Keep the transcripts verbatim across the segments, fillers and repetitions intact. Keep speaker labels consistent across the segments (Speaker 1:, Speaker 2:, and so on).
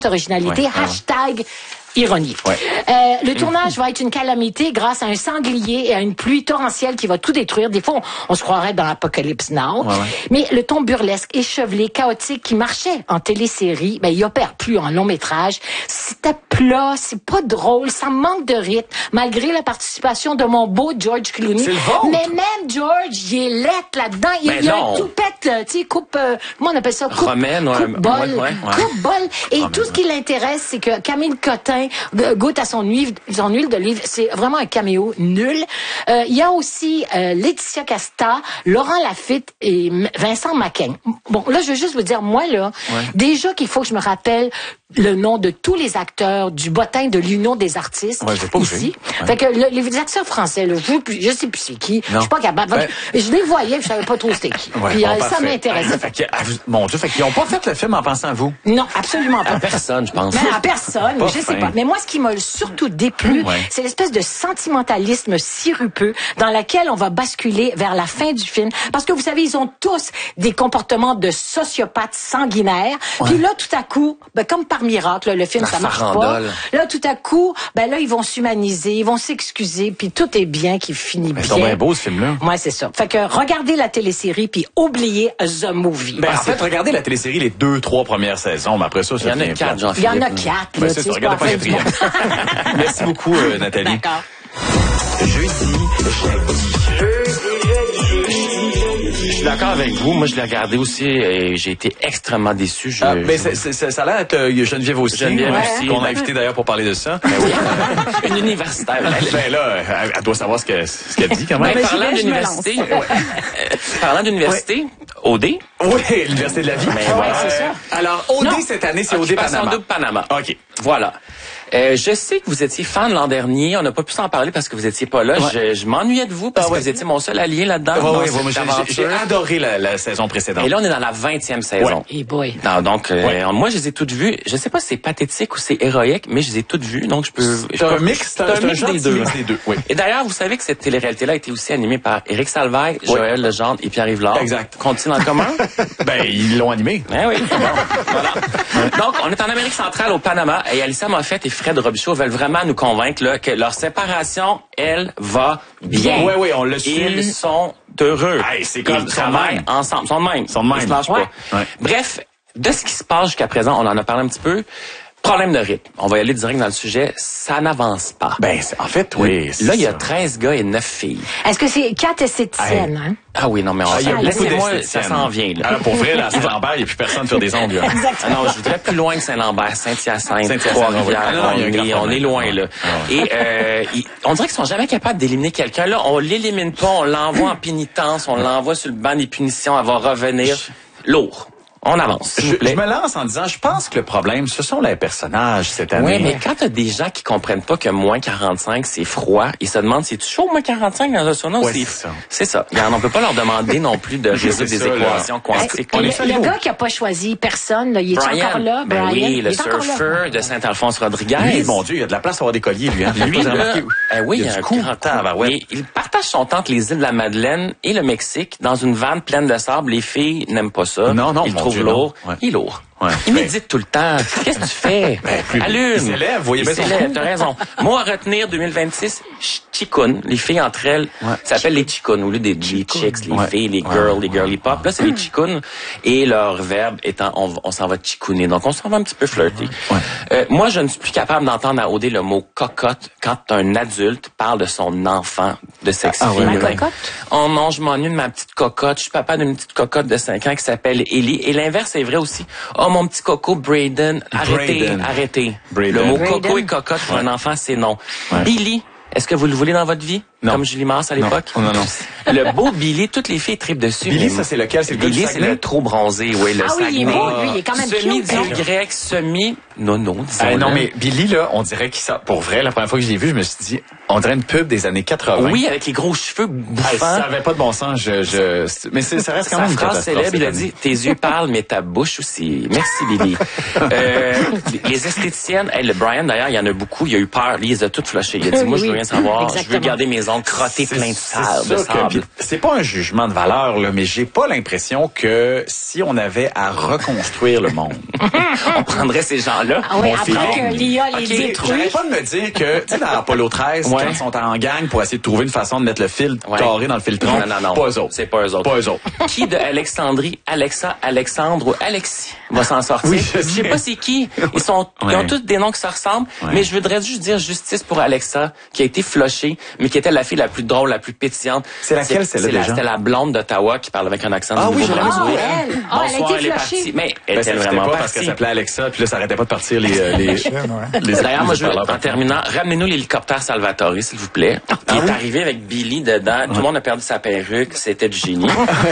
Speaker 1: originalité,
Speaker 2: ouais,
Speaker 1: hashtag ouais. Ironie.
Speaker 2: Ouais.
Speaker 1: Euh, le tournage va être une calamité grâce à un sanglier et à une pluie torrentielle qui va tout détruire. Des fois, on, on se croirait dans l'Apocalypse Now.
Speaker 2: Ouais, ouais.
Speaker 1: Mais le ton burlesque, échevelé, chaotique qui marchait en télésérie, ben, il opère plus en long métrage. C'était plat, c'est pas drôle, ça manque de rythme, malgré la participation de mon beau George Clooney.
Speaker 2: C'est le vôtre.
Speaker 1: Mais même George, il est lettre là-dedans. Il,
Speaker 2: ben
Speaker 1: il a
Speaker 2: non.
Speaker 1: un toupette, tu sais, coupe, euh, comment on appelle ça? Coupe,
Speaker 2: Romaine, ouais,
Speaker 1: coupe-bol.
Speaker 2: ouais, ouais, ouais.
Speaker 1: Coupe-bol. Et
Speaker 2: Romaine,
Speaker 1: tout ce qui l'intéresse, c'est que Camille Cotin goûte à son huile, son huile d'olive. C'est vraiment un caméo nul. Euh, il y a aussi euh, Laetitia Casta, Laurent Lafitte et Vincent Macaigne. Bon, là, je veux juste vous dire, moi, là, ouais. déjà qu'il faut que je me rappelle le nom de tous les acteurs du bottin de l'Union des artistes
Speaker 2: ouais, pas
Speaker 1: ici.
Speaker 2: Ouais.
Speaker 1: Fait que le, les acteurs français, là, je, je sais plus c'est qui. Je suis pas capable. Ben, je les voyais, je savais pas trop c'était qui.
Speaker 2: Ouais,
Speaker 1: Puis,
Speaker 2: bon,
Speaker 1: euh, ça m'intéressait.
Speaker 2: Fait que, mon Dieu, fait qu'ils ont pas fait le film en pensant à vous.
Speaker 1: Non, absolument pas.
Speaker 2: À personne, je pense.
Speaker 1: Mais à personne,
Speaker 2: pas
Speaker 1: je sais
Speaker 2: fin.
Speaker 1: pas. Mais moi, ce qui m'a surtout déplu,
Speaker 2: ouais.
Speaker 1: c'est l'espèce de sentimentalisme sirupeux dans lequel on va basculer vers la fin du film. Parce que vous savez, ils ont tous des comportements de sociopathes sanguinaires. Ouais. Puis là, tout à coup, ben, comme par miracle, là, le film,
Speaker 2: la
Speaker 1: ça marche
Speaker 2: farandole.
Speaker 1: pas. Là, tout à coup, ben là, ils vont s'humaniser, ils vont s'excuser, puis tout est bien qui finit
Speaker 2: mais
Speaker 1: bien.
Speaker 2: C'est bien beau, ce film-là.
Speaker 1: Ouais, c'est ça. Fait que regardez la télésérie, puis oubliez The Movie.
Speaker 2: Ben, en fait, regardez la télésérie les deux, trois premières saisons, mais après ça, ça
Speaker 3: il y en a quatre, Jean-Philippe.
Speaker 1: Il y en a quatre.
Speaker 2: Ben, c'est ça, regardez pas la quatrième. Merci beaucoup, euh, Nathalie.
Speaker 1: D'accord.
Speaker 2: Jeudi, jeudi.
Speaker 3: Je suis d'accord avec vous. Moi, je l'ai regardé aussi et j'ai été extrêmement déçu. Je,
Speaker 2: ah, ben,
Speaker 3: je...
Speaker 2: c'est, c'est, ça a l'air d'être euh, Geneviève aussi.
Speaker 3: Geneviève
Speaker 2: ouais,
Speaker 3: aussi.
Speaker 2: Qu'on a invité d'ailleurs pour parler de ça.
Speaker 3: Ben oui. Une universitaire.
Speaker 2: Ben là, elle, elle doit savoir ce, que, ce qu'elle dit quand même.
Speaker 3: Ben, parlant d'université, euh, parlant d'université, O D.
Speaker 2: Oui, l'Université de la vie.
Speaker 3: Ben,
Speaker 1: ouais,
Speaker 3: ouais.
Speaker 1: c'est ça.
Speaker 2: Alors, O D non. cette année, c'est O D Panama.
Speaker 3: double Panama.
Speaker 2: OK.
Speaker 3: Voilà. Euh, je sais que vous étiez fan l'an dernier. On n'a pas pu s'en parler parce que vous étiez pas là. Ouais. Je, je m'ennuyais de vous parce ah ouais. que vous étiez mon seul allié là-dedans.
Speaker 2: Oui, oui, oui. J'ai, j'ai adoré la, la saison précédente.
Speaker 3: Et là, on est dans la vingtième saison.
Speaker 1: Et ouais. boy.
Speaker 3: Non, donc, euh,
Speaker 2: ouais.
Speaker 3: moi, je les ai toutes vues. Je sais pas si c'est pathétique ou c'est héroïque, mais je les ai toutes vues. Donc, je peux...
Speaker 2: C'est
Speaker 3: je
Speaker 2: un
Speaker 3: peux,
Speaker 2: mix,
Speaker 3: c'est un, un mix des deux.
Speaker 2: Mix des deux oui.
Speaker 3: Et d'ailleurs, vous savez que cette télé-réalité-là a été aussi animée par Éric Salvaille, oui. Joël Legendre et Pierre-Yves Lard.
Speaker 2: Exact.
Speaker 3: Qu'ont-ils en commun?
Speaker 2: Ben, ils l'ont animé.
Speaker 3: Ben oui. Bon, voilà. Donc, on est en Amérique centrale, au Panama, et Alyssa Moffett et Fred Robichaud veulent vraiment nous convaincre là, que leur séparation, elle, va bien.
Speaker 2: Oui, oui, on l'a su.
Speaker 3: Ils sont heureux.
Speaker 2: Hey, c'est comme
Speaker 3: ils travaillent ensemble. Ils sont de même.
Speaker 2: Ils sont de même.
Speaker 3: Ils se lâchent
Speaker 2: ouais.
Speaker 3: pas. Ouais. Bref, de ce qui se passe jusqu'à présent, on en a parlé un petit peu. Problème de rythme. On va y aller direct dans le sujet. Ça n'avance pas.
Speaker 2: Ben, c'est, en fait, oui.
Speaker 3: Là, il y a treize gars et neuf filles.
Speaker 1: Est-ce que c'est quatre esthéticiennes, hey. hein?
Speaker 3: Ah oui, non, mais on
Speaker 2: ah,
Speaker 3: s'en... Laissez-moi, ça s'en vient, là.
Speaker 2: Ah, pour vrai, là, à Saint-Lambert, il n'y a plus personne sur des ongles, là.
Speaker 1: Exactement.
Speaker 3: Ah non, je voudrais plus loin que Saint-Lambert, Saint-Hyacinthe, Trois-Rivières.
Speaker 2: Ah, non,
Speaker 3: on, est, on est loin, là.
Speaker 2: Ah, ouais.
Speaker 3: Et euh, ils, on dirait qu'ils sont jamais capables d'éliminer quelqu'un. Là, on l'élimine pas, on l'envoie en pénitence, on l'envoie sur le banc des punitions, elle va revenir. Lourd. On avance.
Speaker 2: Je, je me lance en disant, je pense que le problème, ce sont les personnages cette année.
Speaker 3: Oui, mais quand t'as des gens qui comprennent pas que moins quarante-cinq, c'est froid, ils se demandent, c'est-tu chaud moins quarante-cinq dans un sauna ou
Speaker 2: ouais,
Speaker 3: c'est...
Speaker 2: c'est ça.
Speaker 3: C'est ça. Regarde, on peut pas leur demander non plus de résoudre des
Speaker 2: ça,
Speaker 3: équations
Speaker 2: là.
Speaker 3: quantiques.
Speaker 1: Le, le, le gars qui a pas choisi personne, là, il est
Speaker 3: Brian,
Speaker 1: encore là?
Speaker 3: Ben
Speaker 1: Brian,
Speaker 3: oui, le surfeur de Saint-Alphonse Rodriguez.
Speaker 2: Lui, mon Dieu, il y a de la place pour avoir des colliers, lui. Hein.
Speaker 3: Lui, là, euh, oui, il y a, il y a un
Speaker 2: coup.
Speaker 3: grand temps. Ben ouais. Il partage son temps entre les îles de la Madeleine et le Mexique dans une vanne pleine de sable. Les filles n'aiment pas ça.
Speaker 2: Non, non,
Speaker 3: ils
Speaker 2: mon
Speaker 3: trouvent
Speaker 2: Dieu,
Speaker 3: lourd.
Speaker 2: Ouais.
Speaker 3: Il est lourd.
Speaker 2: Ouais.
Speaker 3: Il médite tout le temps. Qu'est-ce que tu fais?
Speaker 2: Ben, plus,
Speaker 3: Allume.
Speaker 2: Il s'élève, vous voyez
Speaker 3: il
Speaker 2: bien son
Speaker 3: s'élève,
Speaker 2: coup.
Speaker 3: t'as raison. Moi, à retenir deux mille vingt-six, chicounes. Les filles entre elles, ouais. ça s'appelle les chicounes. Au lieu des chicks, les
Speaker 2: ouais.
Speaker 3: filles, les girls,
Speaker 2: ouais.
Speaker 3: les girly pop. Là, c'est les chicounes. Et leur verbe étant, on, on s'en va chicouner. Donc, on s'en va un petit peu flirter.
Speaker 2: Ouais.
Speaker 3: Euh, moi, je ne suis plus capable d'entendre à O D le mot cocotte quand un adulte parle de son enfant de sexe
Speaker 1: ah,
Speaker 3: féminin.
Speaker 1: Ma cocotte?
Speaker 3: Oh non, je m'ennuie de ma petite cocotte. Je suis papa d'une petite cocotte de cinq ans qui s'appelle Ellie. Et l'inverse est vrai aussi. Oh, mon petit coco Braden. Arrêtez,
Speaker 2: Braden.
Speaker 3: arrêtez.
Speaker 2: Braden.
Speaker 3: Le mot
Speaker 1: Braden.
Speaker 3: coco et cocotte pour ouais. un enfant, c'est non. Ouais. Billy, est-ce que vous le voulez dans votre vie?
Speaker 2: Non.
Speaker 3: Comme Julie Mars à l'époque?
Speaker 2: Non, non, non.
Speaker 3: Le beau Billy, toutes les filles tripent dessus.
Speaker 2: Billy, ça, c'est lequel? C'est le
Speaker 3: Billy, c'est le trop bronzé, oui, le
Speaker 1: ah oui, il est beau, lui, il est quand même
Speaker 3: semi-dieu
Speaker 1: cute.
Speaker 3: grec, semi... Non, non,
Speaker 2: euh, non, mais Billy, là, on dirait qu'il sort... Pour vrai, la première fois que je l'ai vu, je me suis dit, on dirait une pub des années quatre-vingts.
Speaker 3: Oui, avec les gros cheveux bouffants.
Speaker 2: Hey, ça avait pas de bon sens, je... je... Mais c'est, ça reste quand
Speaker 3: Sa
Speaker 2: même une
Speaker 3: phrase célèbre, il a dit, tes yeux parlent, mais ta bouche aussi. Merci, Billy. euh, les esthéticiennes, hey, le Brian, d'ailleurs, il y en a beaucoup, il a eu peur, lui, il les a toutes flushées. Il a dit, moi, je veux rien savoir,
Speaker 1: Exactement.
Speaker 3: je veux garder mes ongles crottés pleins de sable, de sable. Puis,
Speaker 2: c'est pas un jugement de valeur, là, mais j'ai pas l'impression que si on avait à reconstruire le monde,
Speaker 3: on prendrait ces gens-là.
Speaker 1: Ah oui,
Speaker 2: on
Speaker 1: après
Speaker 2: fait-
Speaker 1: que l'I A les
Speaker 2: Okay,
Speaker 1: détruit.
Speaker 2: j'arrête pas de me dire que, tu sais, dans Apollo treize,
Speaker 3: Ouais.
Speaker 2: quand ils sont en gang pour essayer de trouver une façon de mettre le fil
Speaker 3: Ouais.
Speaker 2: carré dans le filtron,
Speaker 3: Non, non, non.
Speaker 2: pas eux autres.
Speaker 3: C'est pas eux autres.
Speaker 2: Pas eux autres.
Speaker 3: Qui de Alexandrie, Alexa, Alexandre ou Alexis va s'en sortir?
Speaker 2: Oui, je
Speaker 3: je sais
Speaker 2: sais.
Speaker 3: pas c'est qui. Ils sont, ils ont
Speaker 2: Ouais.
Speaker 3: tous des noms qui se ressemblent,
Speaker 2: Ouais.
Speaker 3: mais je voudrais juste dire justice pour Alexa, qui a été flushée, mais qui était la fille la plus drôle, la plus pétillante.
Speaker 2: C'est laquelle, celle-là,
Speaker 3: C'est la-
Speaker 2: déjà?
Speaker 3: C'était la blonde d'Ottawa qui parle avec un accent
Speaker 2: Ah
Speaker 3: du
Speaker 2: oui, je l'avais
Speaker 3: Nouveau-Brunswick.
Speaker 1: Ah, elle. Ah, elle a
Speaker 3: Bonsoir,
Speaker 1: été
Speaker 3: est
Speaker 1: flushée.
Speaker 3: partie. Mais elle
Speaker 2: Ben,
Speaker 3: était
Speaker 2: ça fitait
Speaker 3: vraiment
Speaker 2: pas parce
Speaker 3: partie.
Speaker 2: qu'elle s'appelait Alexa, puis là, ça arrêtait pas de partir les, euh, les, les,
Speaker 3: D'ailleurs, moi, je veux,
Speaker 2: parleurs
Speaker 3: en terminant, ramenez-nous l'hélicoptère Salvatore, s'il vous plaît. Il est arrivé avec Billy dedans. Tout le monde a perdu sa perruque. C'était du génie.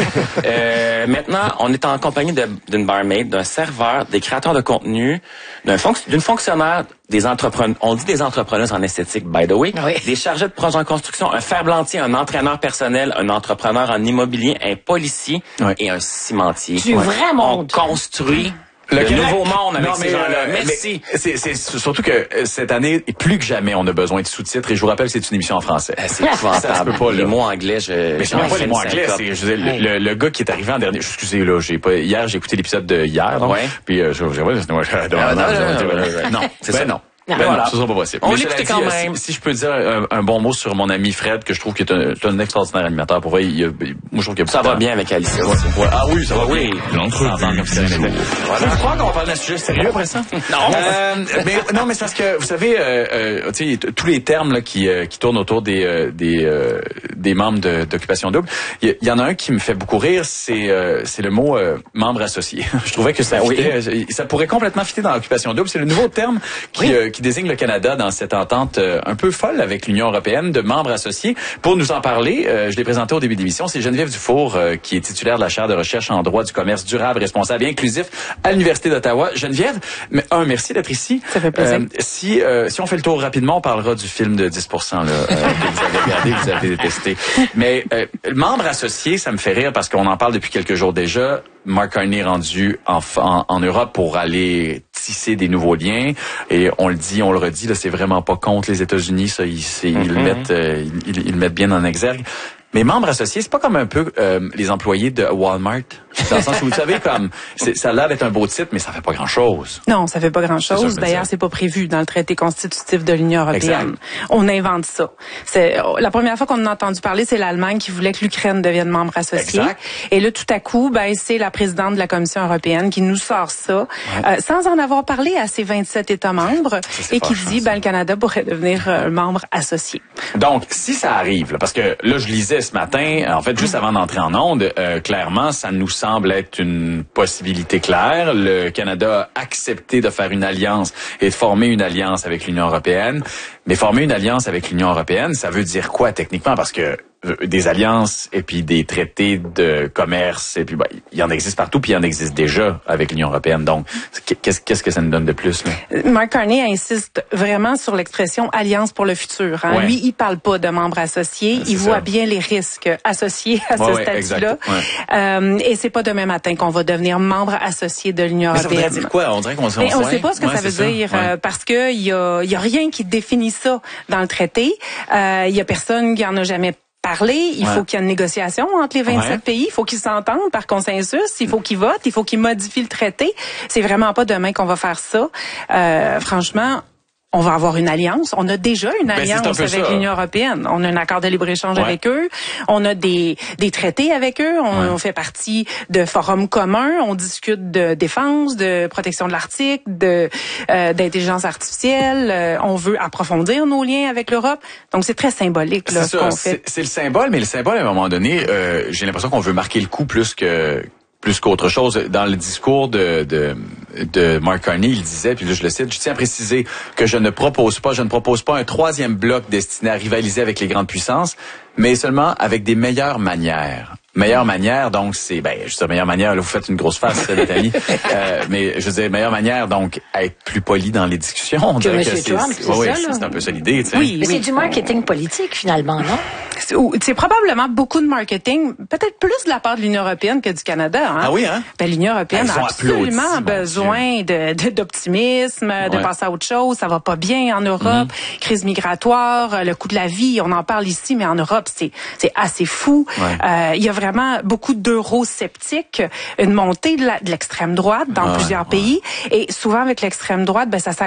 Speaker 3: euh, maintenant, on est en compagnie de- d'une barmaid, d'un serveur, des créateurs de contenu, d'un fonc- d'une fonctionnaire, des entrepreneurs. On dit des entrepreneurs en esthétique, by the way.
Speaker 1: Oui.
Speaker 3: Des chargés de projet en construction, un ferblantier, un entraîneur personnel, un entrepreneur en immobilier, un policier
Speaker 2: Ouais.
Speaker 3: et un cimentier.
Speaker 1: Du vrai monde.
Speaker 3: On construit le,
Speaker 2: Québec-
Speaker 3: nouveau monde avec
Speaker 2: Non,
Speaker 3: ces
Speaker 2: mais,
Speaker 3: gens-là.
Speaker 2: euh,
Speaker 3: Merci.
Speaker 2: mais C'est, c'est surtout que euh, cette année, plus que jamais, on a besoin de sous-titres. Et je vous rappelle que c'est une émission en français.
Speaker 3: Ah, c'est épouvantable.
Speaker 2: Ça se peut pas, là.
Speaker 3: Les mots anglais, je...
Speaker 2: Mais c'est
Speaker 3: j'en
Speaker 2: même pas
Speaker 3: fais
Speaker 2: les
Speaker 3: une
Speaker 2: mots anglais.
Speaker 3: syncope.
Speaker 2: C'est, je veux dire, le, le, le gars qui est arrivé en dernier. Excusez, là, j'ai pas, hier, j'ai écouté l'épisode de hier, donc.
Speaker 3: Ouais.
Speaker 2: Puis, euh, je, je, ouais, c'est- ouais, je- non,
Speaker 3: Ah,
Speaker 2: non,
Speaker 3: non,
Speaker 2: je-
Speaker 3: non,
Speaker 2: je-
Speaker 3: non, non,
Speaker 2: non,
Speaker 3: c'est
Speaker 2: ben
Speaker 3: ça.
Speaker 2: non.
Speaker 1: Non.
Speaker 2: Ben
Speaker 3: Voilà.
Speaker 2: non, ça sera pas possible.
Speaker 3: On
Speaker 2: Mais
Speaker 3: l'écoutait
Speaker 2: cela
Speaker 3: quand
Speaker 2: dit,
Speaker 3: même.
Speaker 2: Si, si je peux dire un, un bon mot sur mon ami Fred, que je trouve qu'il est un, c'est un extraordinaire animateur. Pour vrai, il, y a- moi, je trouve qu'il y a
Speaker 3: Ça
Speaker 2: beaucoup
Speaker 3: va
Speaker 2: de
Speaker 3: bien avec Alicia.
Speaker 2: talent. Ouais, ah oui, ça va
Speaker 3: Oui.
Speaker 2: bien. L'entrevue comme ça. Voilà. Je crois qu'on va parler d'un sujet sérieux après ça.
Speaker 3: Non.
Speaker 2: Euh, mais non, mais c'est parce que vous savez, euh, euh, tu sais, t- tous les termes là, qui euh, qui tournent autour des euh, des euh, des membres de, d'occupation double. Il y, y en a un qui me fait beaucoup rire, c'est euh, c'est le mot euh, membre associé. Je trouvais que ça
Speaker 3: Ben oui.
Speaker 2: fitait, euh, ça pourrait complètement fitter dans l'occupation double. C'est le nouveau terme qui euh, qui désigne le Canada dans cette entente euh, un peu folle avec l'Union européenne de membres associés. Pour nous en parler, euh, je l'ai présenté au début de l'émission, c'est Geneviève Dufour euh, qui est titulaire de la chaire de recherche en droit du commerce durable, responsable et inclusif à l'Université d'Ottawa. Geneviève, mais, un, merci d'être ici.
Speaker 4: Ça fait plaisir.
Speaker 2: Euh, si euh, si on fait le tour rapidement, on parlera du film de dix pour cent là, euh, que vous avez regardé, que vous avez détesté. Mais euh, membre associé, ça me fait rire parce qu'on en parle depuis quelques jours déjà. Mark Carney est rendu en, en, en Europe pour aller tisser des nouveaux liens. Et on le dit, on le redit, là, c'est vraiment pas contre les États-Unis. Ça, ils, c'est, ils le mettent, euh, ils, ils le mettent bien en exergue. Mais membres associés, c'est pas comme un peu euh, les employés de Walmart, dans le sens où vous savez comme c'est, ça a l'air d'être un beau titre, mais ça fait pas grand-chose.
Speaker 4: Non, ça fait pas
Speaker 2: C'est ça,
Speaker 4: grand-chose.
Speaker 2: je me
Speaker 4: D'ailleurs,
Speaker 2: disais.
Speaker 4: c'est pas prévu dans le traité constitutif de l'Union européenne.
Speaker 2: Exact.
Speaker 4: On invente ça. C'est la première fois qu'on en a entendu parler, c'est l'Allemagne qui voulait que l'Ukraine devienne membre associé.
Speaker 2: Exact.
Speaker 4: Et là, tout à coup, ben c'est la présidente de la Commission européenne qui nous sort ça, euh, sans en avoir parlé à ses vingt-sept États membres,
Speaker 2: c'est
Speaker 4: et qui
Speaker 2: fâchant,
Speaker 4: dit
Speaker 2: ça.
Speaker 4: ben le Canada pourrait devenir euh, membre associé.
Speaker 2: Donc, si ça arrive, là, parce que là, je lisais ce matin, en fait, juste avant d'entrer en onde, euh, clairement, ça nous semble être une possibilité claire. Le Canada a accepté de faire une alliance et de former une alliance avec l'Union européenne. Mais former une alliance avec l'Union européenne, ça veut dire quoi techniquement? Parce que euh, des alliances et puis des traités de commerce, et puis ben, il y en existe partout, puis il y en existe déjà avec l'Union européenne. Donc, qu'est-ce, qu'est-ce que ça nous donne de plus, là?
Speaker 4: Mark Carney insiste vraiment sur l'expression alliance pour le futur. Hein.
Speaker 2: Ouais.
Speaker 4: Lui, il parle pas de membres associés.
Speaker 2: C'est
Speaker 4: il
Speaker 2: ça.
Speaker 4: voit bien les risques associés à
Speaker 2: Ouais,
Speaker 4: ce
Speaker 2: ouais,
Speaker 4: statut-là.
Speaker 2: exact. Ouais.
Speaker 4: Euh, et c'est pas demain matin qu'on va devenir membre associé de l'Union
Speaker 2: Mais ça voudrait
Speaker 4: européenne.
Speaker 2: dire quoi? On dirait qu'on se
Speaker 4: Et on ne sait pas ce que
Speaker 2: ouais,
Speaker 4: ça veut
Speaker 2: c'est
Speaker 4: dire
Speaker 2: Ouais.
Speaker 4: euh, parce que il y a, y a rien qui définit ça dans le traité. Euh, Il y a personne qui en a jamais parlé. Il
Speaker 2: Ouais.
Speaker 4: faut qu'il y ait une négociation entre les vingt-sept
Speaker 2: Ouais.
Speaker 4: pays. Il faut qu'ils s'entendent par consensus. Il faut qu'ils votent. Il faut qu'ils modifient le traité. C'est vraiment pas demain qu'on va faire ça. Euh, franchement. On va avoir une alliance. On a déjà une
Speaker 2: Ben, c'est
Speaker 4: alliance
Speaker 2: un peu
Speaker 4: avec
Speaker 2: ça.
Speaker 4: l'Union européenne. On a un accord de libre-échange
Speaker 2: Ouais.
Speaker 4: avec eux. On a des, des traités avec eux. On,
Speaker 2: Ouais.
Speaker 4: on fait partie de forums communs. On discute de défense, de protection de l'Arctique, de euh, d'intelligence artificielle. Euh, on veut approfondir nos liens avec l'Europe. Donc, c'est très symbolique là,
Speaker 2: C'est
Speaker 4: ce
Speaker 2: ça,
Speaker 4: qu'on
Speaker 2: c'est,
Speaker 4: fait.
Speaker 2: c'est le symbole, mais le symbole, à un moment donné, euh, j'ai l'impression qu'on veut marquer le coup plus que plus qu'autre chose. Dans le discours de, de, de Mark Carney, il disait, puis là je le cite, je tiens à préciser que je ne propose pas, je ne propose pas un troisième bloc destiné à rivaliser avec les grandes puissances, mais seulement avec des meilleures manières. Meilleure manière, donc, c'est, ben, je dis meilleure manière, là, vous faites une grosse face, Nathalie. euh, mais, je veux dire, meilleure manière, donc, être plus poli dans les discussions. On
Speaker 1: que
Speaker 2: dirait
Speaker 1: M.
Speaker 2: que c'est,
Speaker 1: Trump,
Speaker 2: c'est,
Speaker 1: c'est
Speaker 2: ouais,
Speaker 1: ça,
Speaker 2: ouais,
Speaker 1: là.
Speaker 2: c'est un peu ça l'idée, tu sais.
Speaker 4: Oui,
Speaker 1: Mais
Speaker 4: oui.
Speaker 1: c'est du marketing politique, finalement, non?
Speaker 4: C'est, c'est probablement beaucoup de marketing, peut-être plus de la part de l'Union européenne que du Canada. Hein?
Speaker 2: Ah oui, hein?
Speaker 4: Ben, l'Union européenne
Speaker 2: Ils
Speaker 4: a
Speaker 2: ont
Speaker 4: absolument
Speaker 2: applaudi, mon
Speaker 4: besoin de, de, d'optimisme, de
Speaker 2: Ouais.
Speaker 4: passer à autre chose. Ça va pas bien en Europe. Mm-hmm. Crise migratoire, le coût de la vie, on en parle ici, mais en Europe, c'est, c'est assez fou.
Speaker 2: Ouais.
Speaker 4: Euh, il y a vraiment beaucoup d'eurosceptiques, une montée de, la, de l'extrême droite dans
Speaker 2: Ouais,
Speaker 4: plusieurs
Speaker 2: ouais.
Speaker 4: pays. Et souvent, avec l'extrême droite, ben, ça